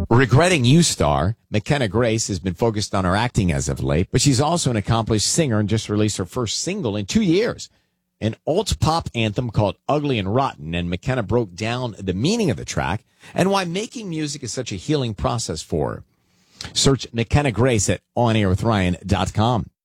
Regretting You star McKenna Grace has been focused on her acting as of late, but she's also an accomplished singer and just released her first single in 2 years, an alt-pop anthem called Ugly and Rotten, and McKenna broke down the meaning of the track and why making music is such a healing process for her. Search McKenna Grace at onairwithryan.com.